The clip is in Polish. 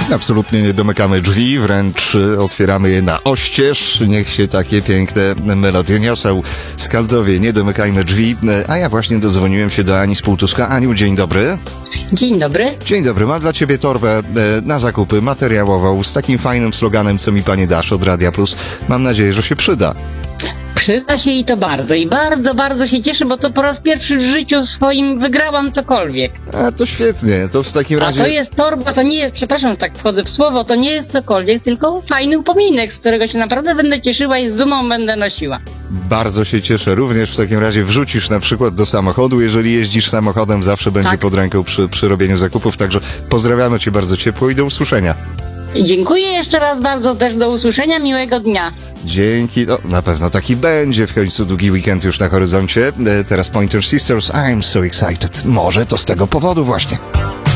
Absolutnie nie domykamy drzwi, wręcz otwieramy je na oścież. Niech się takie piękne melodie niosą. Skaldowie, nie domykajmy drzwi. A ja właśnie dodzwoniłem się do Ani z Półtuska. Aniu, dzień dobry. Dzień dobry. Dzień dobry, mam dla ciebie torbę na zakupy materiałową z takim fajnym sloganem, co mi pani dasz od Radia Plus. Mam nadzieję, że się przyda. Przyda się i to bardzo. I bardzo, bardzo się cieszę, bo to po raz pierwszy w życiu swoim wygrałam cokolwiek. A to świetnie, to w takim razie... A to jest torba, to nie jest, przepraszam, tak wchodzę w słowo, to nie jest cokolwiek, tylko fajny upominek, z którego się naprawdę będę cieszyła i z dumą będę nosiła. Bardzo się cieszę. Również w takim razie wrzucisz na przykład do samochodu. Jeżeli jeździsz samochodem, zawsze będzie Tak. pod ręką przy robieniu zakupów. Także pozdrawiamy cię bardzo ciepło i do usłyszenia. I dziękuję jeszcze raz bardzo, też do usłyszenia, miłego dnia. Dzięki. No, na pewno taki będzie. W końcu długi weekend już na horyzoncie. Teraz Pointer Sisters. I'm so excited. Może to z tego powodu właśnie.